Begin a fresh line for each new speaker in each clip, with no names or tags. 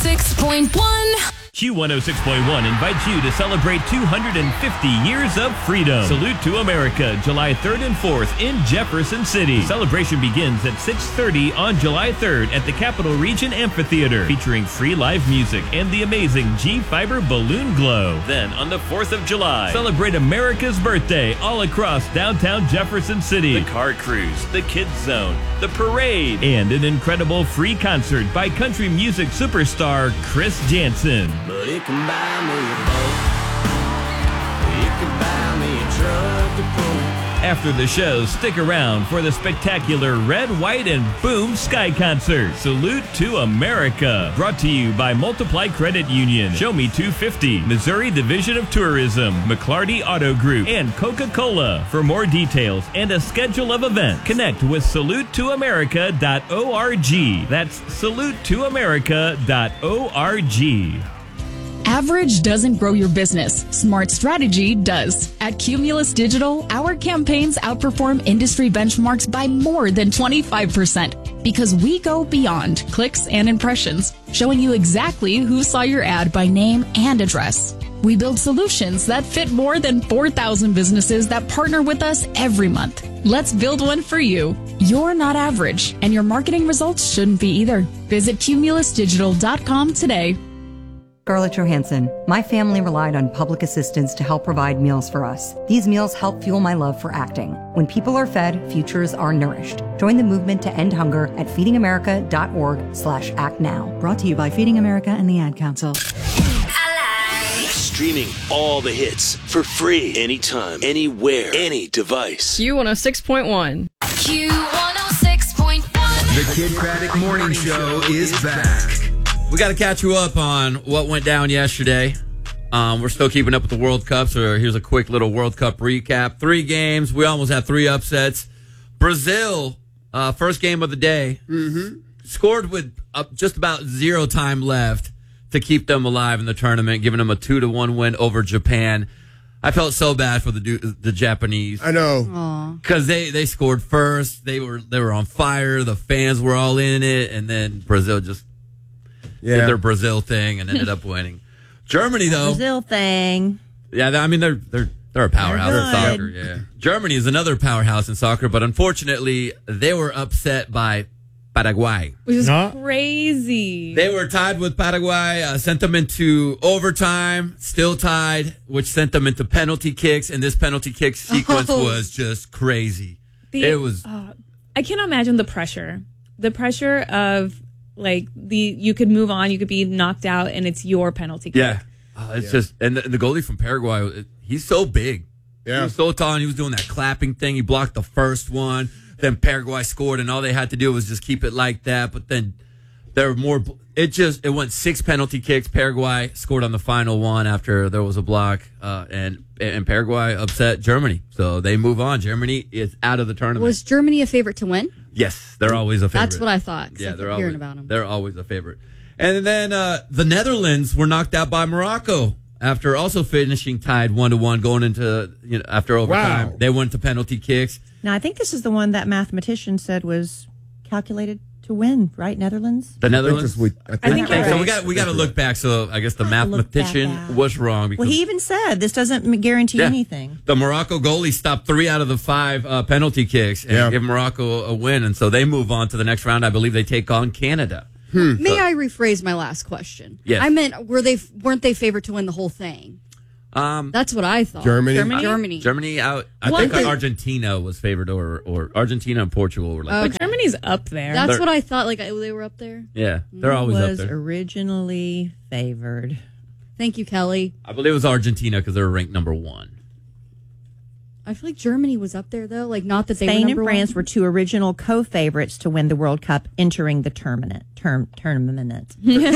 Q106.1.
Q106.1 invites you to celebrate 250 years of freedom. Salute to America, July 3rd and 4th in Jefferson City. Celebration begins at 6:30 on July 3rd at the Capital Region Amphitheater, featuring free live music and the amazing G-Fiber Balloon Glow. Then, on the 4th of July, celebrate America's birthday all across downtown Jefferson City. The car cruise, the kids zone, the parade, and an incredible free concert by country music superstar Chris Jansen.
But it can buy me a boat. It can buy me a truck to pull.
After the show, stick around for the spectacular Red, White, and Boom Sky Concert. Salute to America. Brought to you by Multiply Credit Union, Show Me 250, Missouri Division of Tourism, McClarty Auto Group, and Coca-Cola. For more details and a schedule of events, connect with salutetoamerica.org. That's salutetoamerica.org.
Average doesn't grow your business. Smart strategy does. At Cumulus Digital, our campaigns outperform industry benchmarks by more than 25% because we go beyond clicks and impressions, showing you exactly who saw your ad by name and address. We build solutions that fit more than 4,000 businesses that partner with us every month. Let's build one for you. You're not average, and your marketing results shouldn't be either. Visit cumulusdigital.com today.
Scarlett Johansson. My family relied on public assistance to help provide meals for us. These meals help fuel my love for acting. When people are fed, futures are nourished. Join the movement to end hunger at feedingamerica.org/actnow. Brought to you by Feeding America and the Ad Council.
Streaming all the hits for free anytime, anywhere, any device.
Q106.1.
Q106.1.
The Kid Craddock Morning Show is back.
We got to catch you up on what went down yesterday. We're still keeping up with the World Cup, so here's a quick little World Cup recap. 3 games. We almost had 3 upsets. Brazil, first game of the day, scored with just about 0 time left to keep them alive in the tournament, giving them a 2-1 win over Japan. I felt so bad for the Japanese.
I know.
Because they scored first. They were on fire. The fans were all in it, and then Brazil just did their Brazil thing and ended up winning. Germany, though.
Brazil thing.
Yeah, I mean, they're a powerhouse in soccer. Yeah. Germany is another powerhouse in soccer, but unfortunately, they were upset by Paraguay.
Which is crazy.
They were tied with Paraguay, sent them into overtime, still tied, which sent them into penalty kicks, and this penalty kick sequence was just crazy. It was.
I cannot imagine the pressure. The pressure of, like, you could move on, you could be knocked out, and it's your penalty kick.
Yeah. It's just, and the goalie from Paraguay, he's so big. Yeah. He was so tall, and he was doing that clapping thing. He blocked the first one. Then Paraguay scored, and all they had to do was just keep it like that. But then there were more. It went 6 penalty kicks. Paraguay scored on the final one after there was a block, and Paraguay upset Germany, so they move on. Germany is out of the tournament.
Was Germany a favorite to win?
Yes, they're always a favorite.
That's what I thought.
Yeah,
they're hearing about them.
They're always a favorite. And then the Netherlands were knocked out by Morocco after also finishing tied 1-1 going into after overtime. Wow. They went to penalty kicks.
Now, I think this is the one that mathematician said was calculated to win, right? Netherlands?
The Netherlands?
I think
so. Right. We got to look back. So I guess the mathematician was wrong. Because,
well, he even said this doesn't guarantee anything.
The Morocco goalie stopped 3 out of the 5 penalty kicks and give Morocco a win. And so they move on to the next round. I believe they take on Canada.
May I rephrase my last question?
Yes.
I meant, weren't they favored to win the whole thing? That's what I thought.
Germany.
I think Argentina was favored, or Argentina and Portugal were like.
But Germany's up there.
That's what I thought. Like they were up there.
Yeah, they're always up there.
Was originally favored.
Thank you, Kelly.
I believe it was Argentina because they were ranked number 1.
I feel like Germany was up there though. Like not that they
Spain
were
and France were 2 original co-favorites to win the World Cup, entering the tournament.
Thank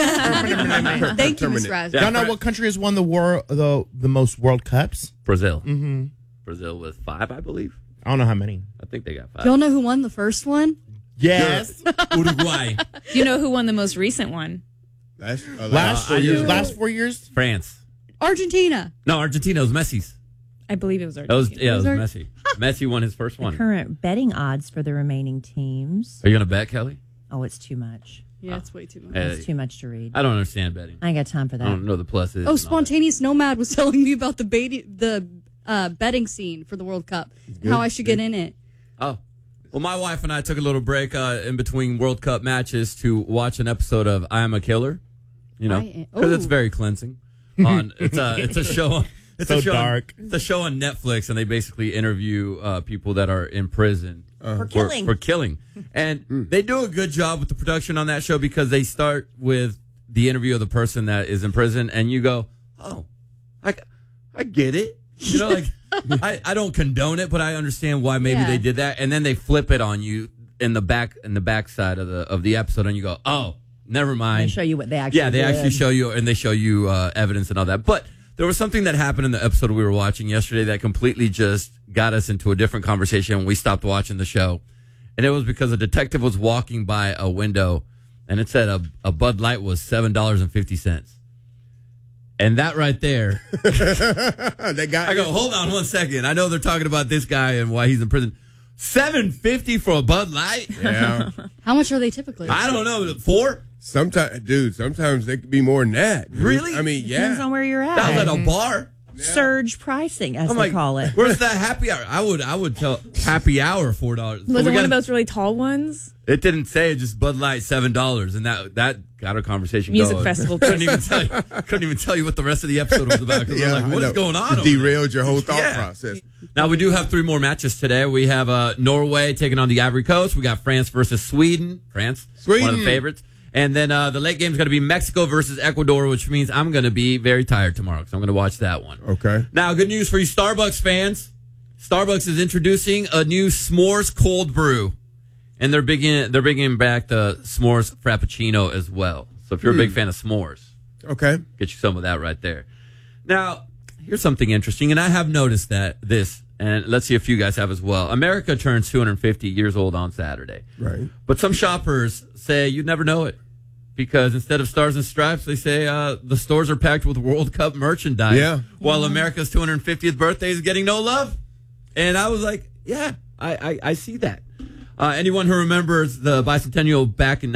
you, Ms. Raz.
Y'all know what country has won the most World Cups?
Brazil. Mm-hmm. Brazil with 5, I believe.
I don't know how many.
I think they got 5.
Do y'all know who won the first one?
Yes.
Uruguay.
Do you know who won the most recent one?
Last 4 years?
France.
Argentina.
No, Argentina was Messi's.
I believe it was Argentina.
It was Messi. Messi won his first one.
Current betting odds for the remaining teams.
Are you going to bet, Kelly?
Oh, it's too much.
Yeah, it's way too much.
That's too much to read.
I don't understand betting.
I ain't got time for that.
I don't know the pluses.
Oh, Spontaneous Nomad was telling me about the betting scene for the World Cup. And how I should get in it.
Oh. Well, my wife and I took a little break in between World Cup matches to watch an episode of I Am a Killer. You know, because it's very cleansing. It's a show. It's
so
a show
dark.
It's a show on Netflix, and they basically interview people that are in prison
for killing.
For killing, and they do a good job with the production on that show because they start with the interview of the person that is in prison, and you go, "Oh, I get it." You know, like I don't condone it, but I understand why maybe they did that, and then they flip it on you in the back side of the episode, and you go, "Oh, never mind."
They show you what they actually
they
did.
actually show you, and they show you evidence and all that, but. There was something that happened in the episode we were watching yesterday that completely just got us into a different conversation when we stopped watching the show. And it was because a detective was walking by a window and it said a Bud Light was $7.50. And that right there, I go, hold on 1 second. I know they're talking about this guy and why he's in prison. $7.50 for a Bud Light?
Yeah.
How much are they typically?
I don't know. 4?
Sometimes they could be more than that. Dude.
Really?
I mean,
Depends on where you're at.
That was at a bar.
Surge pricing, as they call it.
Where's that happy hour? I would tell happy hour $4.
Was it one of those really tall ones?
It didn't say it, just Bud Light $7, and that got our conversation
Music
going.
festival.
couldn't even tell you what the rest of the episode was about. We're like, what is going on?
It derailed your whole thought process.
Now we do have 3 more matches today. We have Norway taking on the Ivory Coast. We got France versus Sweden. France, one of the favorites. And then the late game is going to be Mexico versus Ecuador, which means I'm going to be very tired tomorrow because I'm going to watch that one.
Okay.
Now, good news for you Starbucks fans. Starbucks is introducing a new s'mores cold brew, and they're bringing back the s'mores frappuccino as well. So if you're a big fan of s'mores,
okay,
get you some of that right there. Now, here's something interesting, and I have noticed this, and let's see if you guys have as well. America turns 250 years old on Saturday.
Right.
But some shoppers say you'd never know it. Because instead of stars and stripes, they say the stores are packed with World Cup merchandise.
Yeah.
While America's 250th birthday is getting no love. And I was like, yeah, I see that. Anyone who remembers the bicentennial back in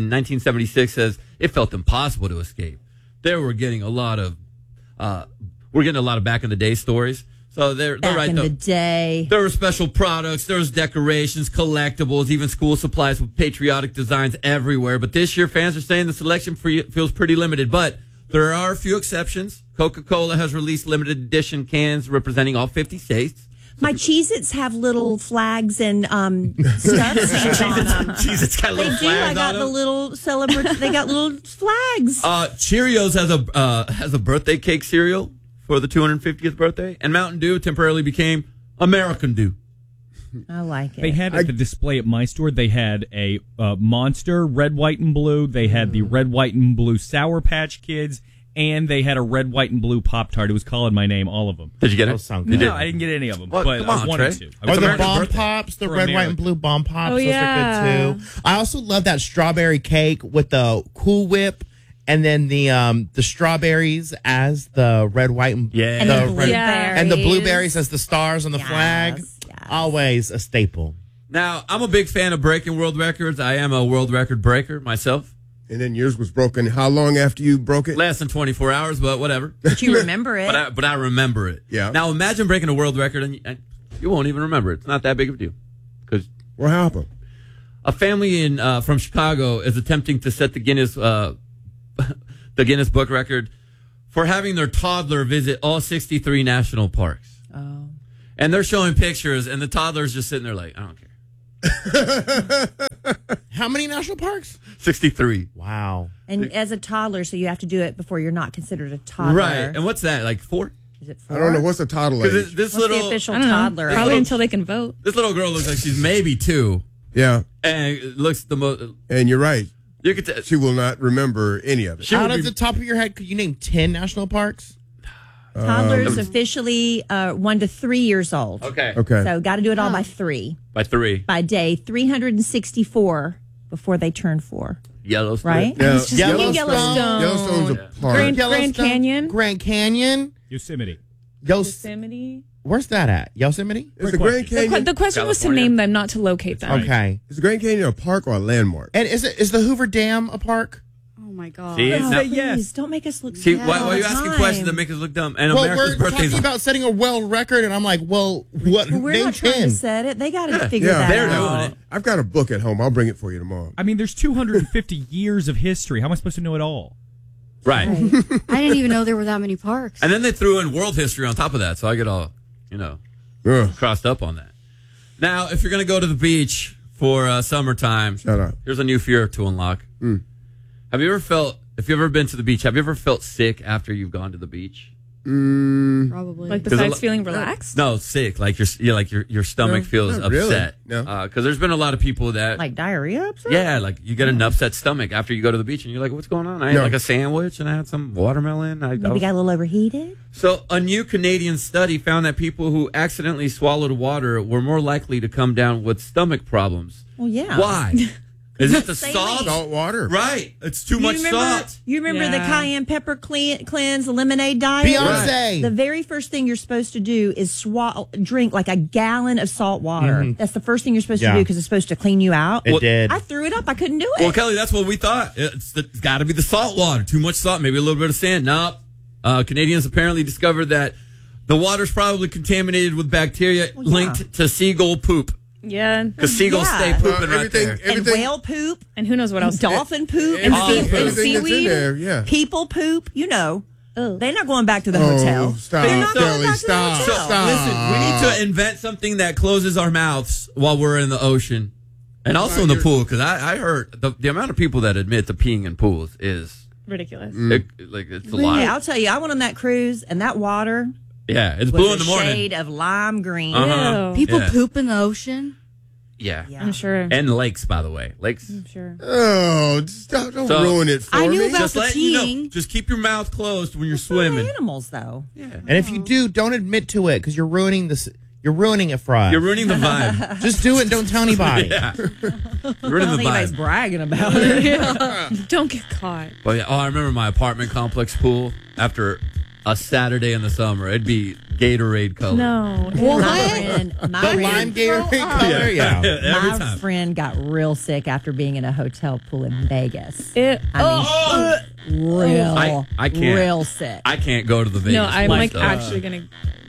1976 says it felt impossible to escape. We're getting a lot of back in the day stories. So they're
Back
right
in
though.
the day.
There were special products, there was decorations, collectibles, even school supplies with patriotic designs everywhere. But this year, fans are saying the selection feels pretty limited. But there are a few exceptions. Coca-Cola has released limited edition cans representing all 50 states.
My Cheez-Its have little flags and stuff on them.
Cheez-Its got little
They do.
flags
I got
on
the
them.
little celebrants. They got little flags.
Cheerios has a birthday cake cereal for the 250th birthday, and Mountain Dew temporarily became American Dew.
I like it.
They had at the display at my store, they had a Monster, red, white, and blue. They had the red, white, and blue Sour Patch Kids, and they had a red, white, and blue Pop-Tart. It was calling my name, all of them.
Did you get it?
Those sound good.
No, I didn't get any of them,
Well,
but
come
I
on,
wanted
Trey.
to.
Or the
America's
Bomb
birthday.
Pops, the
For
red, white,
America.
and blue Bomb Pops.
Oh,
Those
yeah.
are good too. I also love that strawberry cake with the Cool Whip, and then the strawberries as the red, white, and
And
the
the
red-
blueberries.
and the blueberries as the stars on the flag.
Yes.
Always a staple.
Now, I'm a big fan of breaking world records. I am a world record breaker myself.
And then yours was broken. How long after you broke it?
Less than 24 hours, but whatever.
But you remember it.
But I remember it.
Yeah.
Now, imagine breaking a world record and you won't even remember it. It's not that big of a deal. Because
What happened?
a family from Chicago is attempting to set the Guinness Book record for having their toddler visit all 63 national parks.
Oh.
And they're showing pictures, and the toddler's just sitting there like, I don't care.
How many national parks?
63.
Wow.
And as a toddler, so you have to do it before you're not considered a toddler.
Right. And what's that, like 4?
Is it 4?
I don't know. What's the toddler age?
This
What's
little
the official
I don't know.
toddler?
Probably
age?
until they can vote.
This little girl looks like she's maybe 2,
Yeah.
and it looks the most.
And you're right.
You could
She will not remember any of it.
Out of the top of your head, could you name 10 national parks?
Toddlers officially 1 to 3 years old.
Okay.
Okay.
So got to do it all by 3.
By 3.
By day 364 before they turn 4.
Yellowstone.
Right?
Yeah.
Just thinking Yellowstone.
Yellowstone's a park.
Grand Canyon.
Grand Canyon.
Yosemite.
Yosemite.
Yosemite.
Where's that at? Yosemite?
Is the Grand Canyon?
The question was to name them, not to locate them.
Okay.
Is the Grand Canyon a park or a landmark?
And is the Hoover Dam a park?
Oh my God!
See, it's not-
Please, don't make us look
See,
sad
why
all
are you
the
asking
time.
questions that make us look dumb? And
Well,
America's
we're
birthday's
talking about setting a world record, and I'm like, well, what?
Well, we're
name
not trying
10.
to set it. They got to figure that
they're
out.
doing it.
I've got a book at home. I'll bring it for you tomorrow.
I mean, there's 250 years of history. How am I supposed to know it all?
Right.
I didn't even know there were that many parks.
And then they threw in world history on top of that, so I get all, crossed up on that. Now, if you're going to go to the beach for summertime,
Shut up.
here's a new fear to unlock. Have you ever been to the beach, have you ever felt sick after you've gone to the beach?
Probably.
Like besides feeling relaxed?
No, sick. Like your stomach feels
not really.
upset.
No.
Because there's been a lot of people that
Like diarrhea upset?
yeah, like you get an upset stomach after you go to the beach and you're like, what's going on? I ate
No.
like a sandwich and I had some watermelon.
Maybe got a little overheated?
So a new Canadian study found that people who accidentally swallowed water were more likely to come down with stomach problems.
Well, yeah.
Why? Is it the
Same
salt?
Salt water.
Right. It's too much salt.
You remember the
Yeah.
cayenne pepper cleanse lemonade diet?
Beyonce.
The very first thing you're supposed to do is drink like a gallon of salt water. That's the first thing you're supposed to
Yeah.
do because it's supposed to clean you out.
It did.
I threw it up. I couldn't do it.
Well, Kelly, that's what we thought. It's got to be the salt water. Too much salt, maybe a little bit of sand. Nope. Canadians apparently discovered that the water's probably contaminated with bacteria linked to seagull poop.
Yeah.
Because seagulls
Yeah.
stay pooping right there.
and whale poop,
And who knows what else?
dolphin poop,
And
Everything-
sea- and
everything that's in
seaweed?
there, yeah.
people poop. They're not going back to the
Oh,
hotel.
stop,
They're not going
Kelly,
back to the
stop.
hotel.
So, listen, we need to invent something that closes our mouths while we're in the ocean. And also in the pool, because I heard the amount of people that admit to peeing in pools is
Ridiculous.
it's a lot.
Hey, I'll tell you, I went on that cruise, and that water
Yeah, it's
was
blue in
a
the morning.
shade of lime green.
Uh-huh.
Ew.
People
Yeah.
poop in the ocean.
Yeah.
Yeah.
I'm sure.
And lakes, by the way. Lakes.
I'm sure.
Oh, just don't
So-
ruin it for
I knew
me.
about
Just
the
letting you know.
peeing.
Just keep your mouth closed when you're
So are
swimming.
animals, though.
And if you do, don't admit to it because you're ruining this. You're ruining it for us.
You're ruining the vibe.
Just do it and don't tell anybody.
Yeah. You're
I
ruining
don't
the
think anybody's
vibe.
bragging about it.
Don't get caught.
But yeah, I remember my apartment complex pool after a Saturday in the summer. It'd be Gatorade color.
No.
The lime Gatorade color? Yeah.
Every
My
time.
friend got real sick after being in a hotel pool in Vegas.
It,
I mean, real,
I can't.
real sick.
I can't go to the Vegas.
no, I'm
pool
like
stuff.
actually going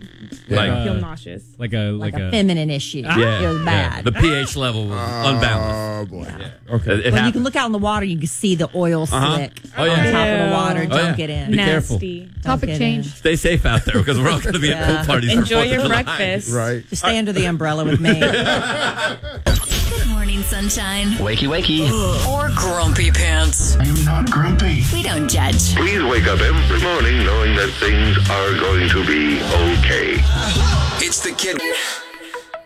to
Like,
feel nauseous.
Like
like a feminine issue.
yeah,
It was bad.
The pH level was unbalanced.
Oh boy.
Yeah.
Okay.
It
When you
happened.
can look out in the water, you can see the oil
Uh-huh.
slick
Oh, yeah.
on top of the
Ew.
water.
Oh,
Don't
yeah.
get in.
Be careful.
Nasty.
Topic
get
change.
Stay safe out there because we're all going to be at pool parties. for
Enjoy
4th
your
of July.
breakfast.
Right.
Just stay under the umbrella with me.
Good morning, sunshine.
Wakey, wakey.
Or grumpy pants.
I am not grumpy.
We don't judge.
Please wake up every morning knowing that things are going to be okay.
It's the Kid